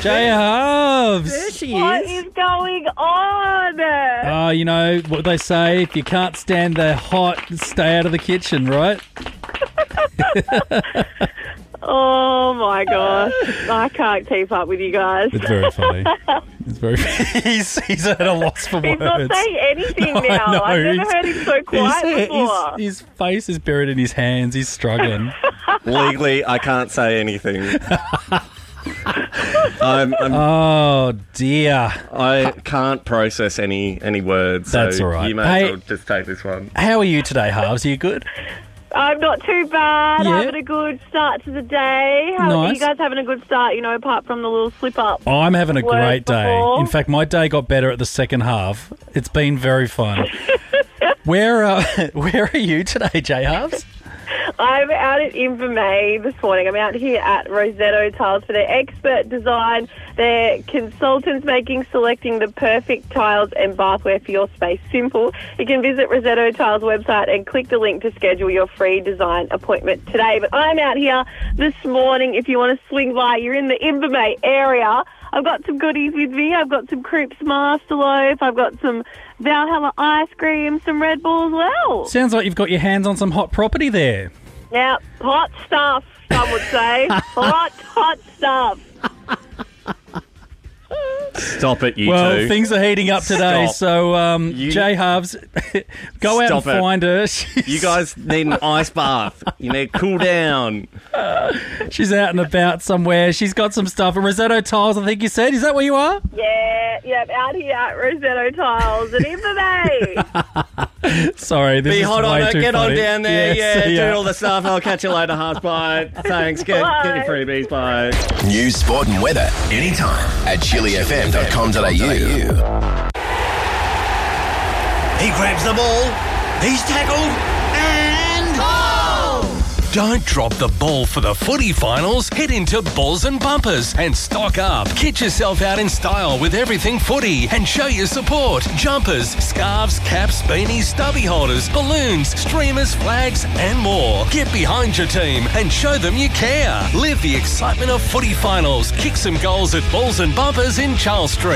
Jay Hubs. There she What is. is going on? Oh, you know what they say, if you can't stand the hot, stay out of the kitchen, right? Oh my gosh. I can't keep up with you guys. It's very funny. It's very he's at a loss for He's words. not saying anything No, now. I know. I've never heard him so quiet before. His face is buried in his hands. He's struggling. Legally, I can't say anything. Oh, dear. I can't process any words. That's so all right. You may Hey- as well just take this one. How are you today, Halves? Are you good? I'm not too bad. Yeah. Having a good start to the day. How are Nice. you guys having a good start, apart from the little slip up? I'm having a Words great day. before. In fact, my day got better at the second half. It's been very fun. Where are you today, Jay Halves? I'm out at Invermay this morning. I'm out here at Rosetto Tiles for their expert design. Their consultants selecting the perfect tiles and bathware for your space simple. You can visit Rosetto Tiles website and click the link to schedule your free design appointment today. But I'm out here this morning. If you want to swing by, you're in the Invermay area. I've got some goodies with me. I've got some Croops Master Loaf. I've got some Valhalla ice cream, some Red Bull as well. Sounds like you've got your hands on some hot property there. Now, hot stuff, some would say. hot stuff. Stop it, you Well, two. things are heating up today, Stop. so You- Jay Halves, go out and Stop it. find her. You guys need an ice bath. You need to cool down. She's out and about somewhere. She's got some stuff. And Rosetto Tiles, I think you said. Is that where you are? Yeah, out here at Rosetto Tiles at Invermay. Sorry, this Be is hot way on it. too Get funny. on down there. Yeah, see Do ya. all the stuff. I'll catch you later, Half-Bite. Thanks. Get your freebies. Bye. News, sport and weather anytime at chilifm.com.au. He grabs the ball. He's tackled. And... Don't drop the ball for the footy finals. Head into Balls and Bumpers and stock up. Get yourself out in style with everything footy and show your support. Jumpers, scarves, caps, beanies, stubby holders, balloons, streamers, flags and more. Get behind your team and show them you care. Live the excitement of footy finals. Kick some goals at Balls and Bumpers in Charles Street.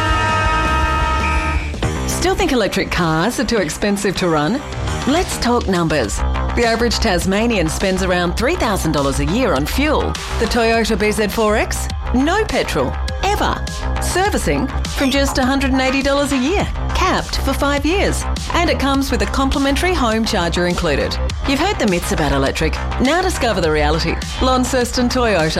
Still think electric cars are too expensive to run? Let's talk numbers. The average Tasmanian spends around $3,000 a year on fuel. The Toyota BZ4X? No petrol. Ever. Servicing? From just $180 a year. Capped for 5 years. And it comes with a complimentary home charger included. You've heard the myths about electric. Now discover the reality. Launceston Toyota.